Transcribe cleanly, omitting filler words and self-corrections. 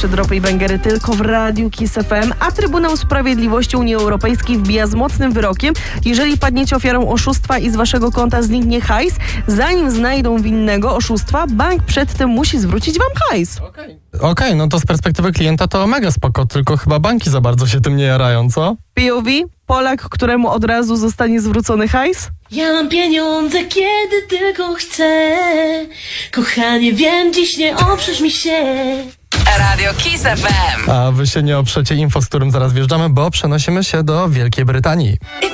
najlepsze dropy i bangery tylko w Radiu Kiss FM, a Trybunał Sprawiedliwości Unii Europejskiej wbija z mocnym wyrokiem. Jeżeli padniecie ofiarą oszustwa i z waszego konta zniknie hajs, zanim znajdą winnego oszustwa, bank przedtem musi zwrócić wam hajs. Okej, no to z perspektywy klienta to mega spoko, tylko chyba banki za bardzo się tym nie jarają, co? POV? Polak, któremu od razu zostanie zwrócony hajs? Ja mam pieniądze, kiedy tylko chcę. Kochanie, wiem, dziś nie oprzesz mi się. Radio Kiss FM. A wy się nie oprzecie, info, z którym zaraz wjeżdżamy, bo przenosimy się do Wielkiej Brytanii.